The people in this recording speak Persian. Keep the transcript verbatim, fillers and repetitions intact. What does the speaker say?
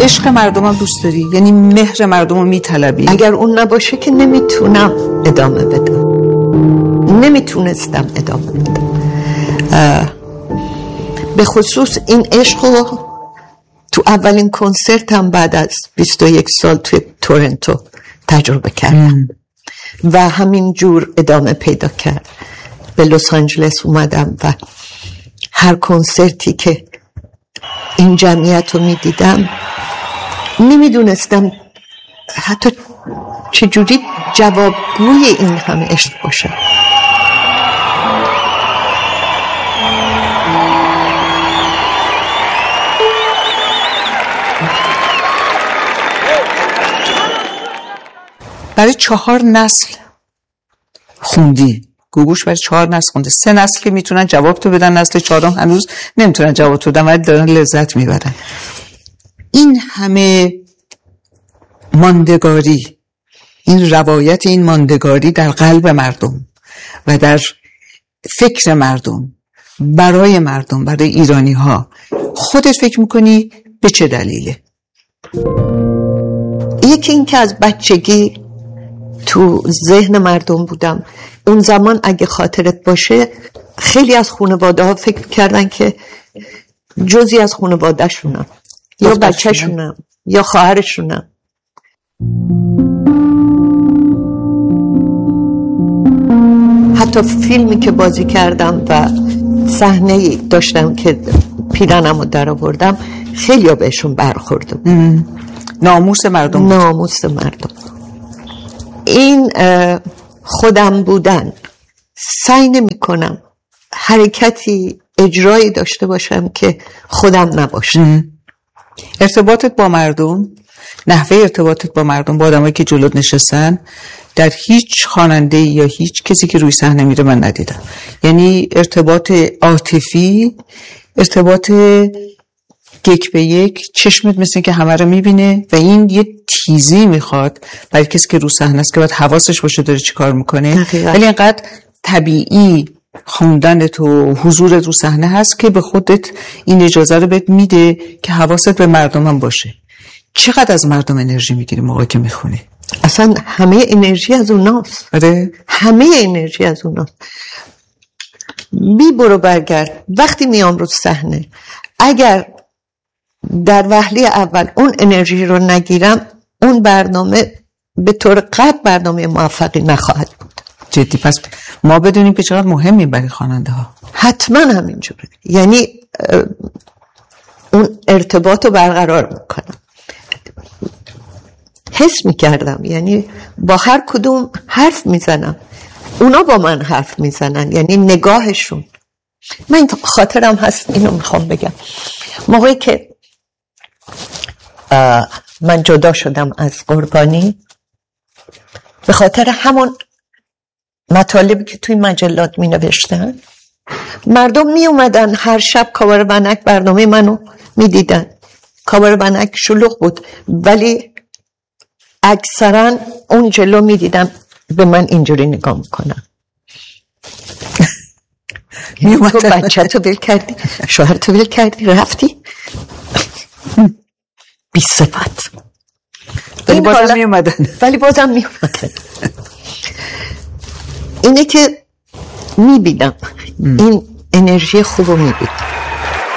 عشق مردم هم دوست داری؟ یعنی مهر مردم رو میطلبی؟ اگر اون نباشه که نمیتونم ادامه بدم، نمیتونستم ادامه بدم. به خصوص این عشق رو تو اولین کنسرتم بعد از بیست و یک سال توی تورنتو تجربه کردم و همین جور ادامه پیدا کرد. به لس آنجلس اومدم و هر کنسرتی که این جمعیت رو میدیدم نمیدونستم حتی چجوری جوابگوی این همه عشق باشه. برای چهار نسل خوندی، گوگوش برای چهار نسل خونده. سه نسل که میتونن جواب تو بدن، نسل چهارم هنوز نمیتونن جواب تو بدن ولی دارن لذت میبرن. این همه ماندگاری، این روایت این ماندگاری در قلب مردم و در فکر مردم، برای مردم، برای ایرانی ها، خودت فکر میکنی به چه دلیله؟ یکی این که از بچگی تو ذهن مردم بودم. اون زمان اگه خاطرت باشه خیلی از خانواده ها فکر کردن که جزئی از خانواده شونم یا بچه شونم یا خواهر شونم. حتی فیلمی که بازی کردم و صحنه‌ای داشتم که پیرنم رو در آوردم خیلی ها بهشون برخوردم. ناموس مردم ناموس مردم. این خودم بودن. سعی نمی کنم حرکتی اجرایی داشته باشم که خودم نباشم. ارتباطت با مردم، نحوه ارتباطت با مردم، با آدمایی که جلوت نشستن، در هیچ خواننده یا هیچ کسی که روی صحنه میره من ندیدم. یعنی ارتباط عاطفی، ارتباط یک به یک، چشمت مثل که همه رو میبینه و این یه تیزی میخواد برای کسی که رو صحنه است که باید حواسش باشه داره چی کار میکنه. ولی اینقدر طبیعی خوندن تو، حضورت رو صحنه هست که به خودت این اجازه رو بهت میده که حواست به مردم هم باشه. چقدر از مردم انرژی میگیری موقعی که میخونی؟ اصلا همه انرژی از اوناست. آره؟ همه انرژی از اوناست. بی برو برگرد. وقتی میام رو صحنه اگر در وهله اول اون انرژی رو نگیرم اون برنامه به طور قطع برنامه موفقی نخواهد بود. جدی؟ پس ما بدونیم که چقدر مهمی برای خواننده ها. حتما همینجوره. یعنی اون ارتباط رو برقرار میکنم. حس میکردم، یعنی با هر کدوم حرف میزنم، اونا با من حرف میزنن، یعنی نگاهشون. من خاطرم هست اینو میخوام بگم. موقعی که من جدا شدم از قربانی به خاطر همون مطالبی که توی مجلات می نوشتن، مردم می اومدن هر شب کاور بنک برنامه منو می دیدن. کاور بنک شلوغ بود ولی اکثرا اون جلو می دیدم به من اینجوری نگاه میکنم. تو بچه تو ول کردی، شوهر تو ول کردی، رفتی بی صفت. ولی بازم می اومدن ولی بازم می اومدن. اینه که می بیدم این انرژی خوب رو می بیدم.